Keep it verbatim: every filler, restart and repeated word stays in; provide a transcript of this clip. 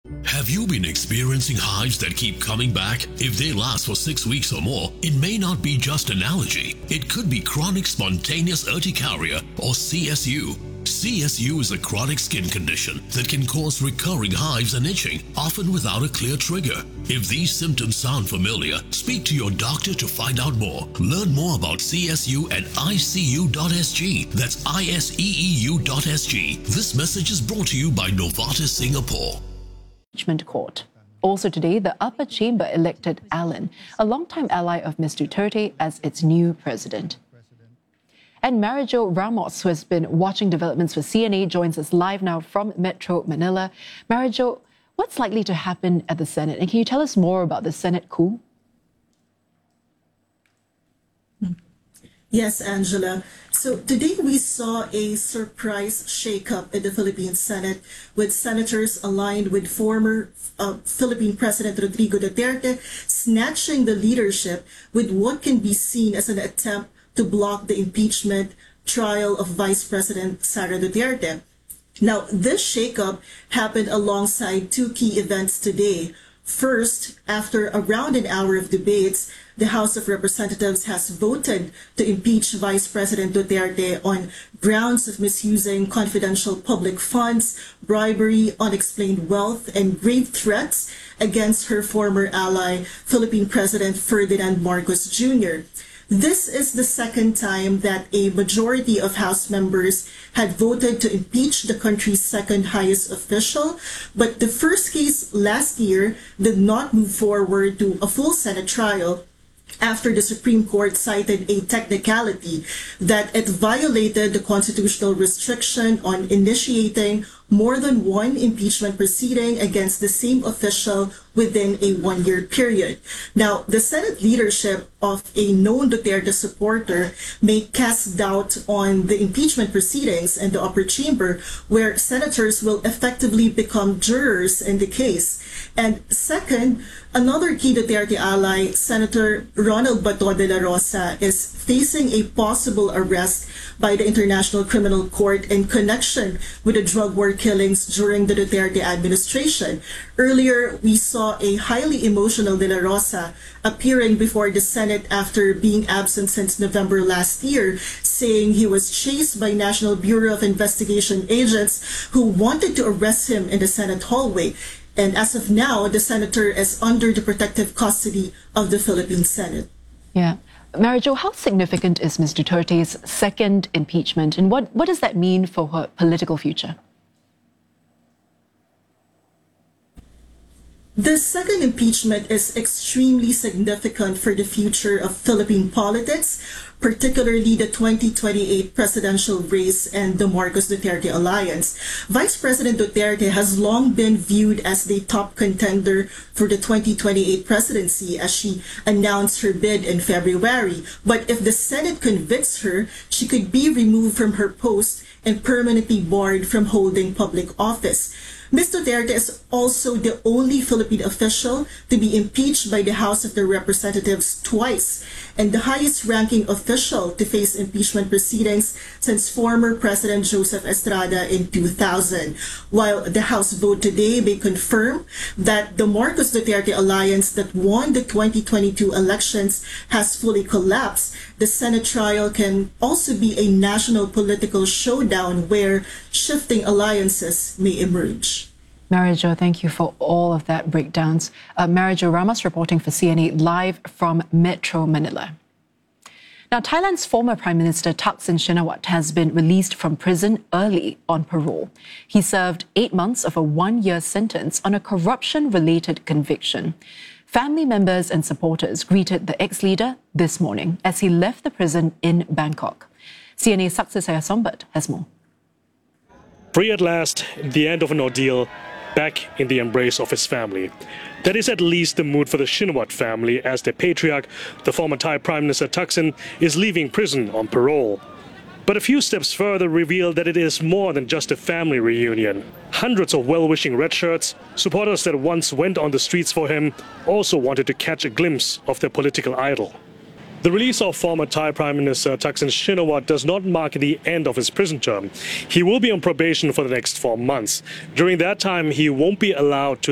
Have you been experiencing hives that keep coming back? If they last for six weeks or more, it may not be just an allergy. It could be chronic spontaneous urticaria or C S U. C S U is a chronic skin condition that can cause recurring hives and itching, often without a clear trigger. If these symptoms sound familiar, speak to your doctor to find out more. Learn more about C S U at I C U dot S G. That's I S E E U dot S G. This message is brought to you by Novartis Singapore. Impeachment Court. Also today, the upper chamber elected Alan, a longtime ally of Mister Duterte, as its new president. And Marijo Ramos, who has been watching developments for C N A, joins us live now from Metro Manila. Marijo, what's likely to happen at the Senate? And can you tell us more about the Senate coup? Yes, Angela. So today we saw a surprise shakeup in the Philippine Senate, with senators aligned with former uh, Philippine President Rodrigo Duterte snatching the leadership with what can be seen as an attempt to block the impeachment trial of Vice President Sara Duterte. Now, this shakeup happened alongside two key events today. First, after around an hour of debates, the House of Representatives has voted to impeach Vice President Duterte on grounds of misusing confidential public funds, bribery, unexplained wealth, and grave threats against her former ally, Philippine President Ferdinand Marcos Junior This is the second time that a majority of House members had voted to impeach the country's second highest official, but the first case last year did not move forward to a full Senate trial after the Supreme Court cited a technicality that it violated the constitutional restriction on initiating more than one impeachment proceeding against the same official within a one-year period. Now, the Senate leadership of a known Duterte supporter may cast doubt on the impeachment proceedings in the upper chamber, where senators will effectively become jurors in the case. And second, another key Duterte ally, Senator Ronald Bato de la Rosa, is facing a possible arrest by the International Criminal Court in connection with the drug war killings during the Duterte administration. Earlier, we saw a highly emotional De La Rosa appearing before the Senate after being absent since November last year, saying he was chased by National Bureau of Investigation agents who wanted to arrest him in the Senate hallway. And as of now, the senator is under the protective custody of the Philippine Senate. Yeah. Marijo, how significant is Miz Duterte's second impeachment, and what, what does that mean for her political future? The second impeachment is extremely significant for the future of Philippine politics, particularly the twenty twenty-eight presidential race and the Marcos Duterte alliance. Vice President Duterte has long been viewed as the top contender for the twenty twenty-eight presidency, as she announced her bid in February. But if the Senate convicts her, she could be removed from her post and permanently barred from holding public office. Miz Duterte is also the only Philippine official to be impeached by the House of the Representatives twice, and the highest-ranking official to face impeachment proceedings since former President Joseph Estrada in two thousand. While the House vote today may confirm that the Marcos Duterte alliance that won the twenty twenty-two elections has fully collapsed, the Senate trial can also be a national political showdown where shifting alliances may emerge. Marijo, thank you for all of that breakdowns. Uh, Marijo Ramos reporting for C N A live from Metro Manila. Now, Thailand's former Prime Minister Thaksin Shinawatra has been released from prison early on parole. He served eight months of a one-year sentence on a corruption-related conviction. Family members and supporters greeted the ex-leader this morning as he left the prison in Bangkok. C N A's Success Ayasombat has more. Free at last, the end of an ordeal, back in the embrace of his family. That is at least the mood for the Shinawatra family, as their patriarch, the former Thai Prime Minister Thaksin, is leaving prison on parole. But a few steps further reveal that it is more than just a family reunion. Hundreds of well-wishing red shirts, supporters that once went on the streets for him, also wanted to catch a glimpse of their political idol. The release of former Thai Prime Minister Thaksin Shinawatra does not mark the end of his prison term. He will be on probation for the next four months. During that time, he won't be allowed to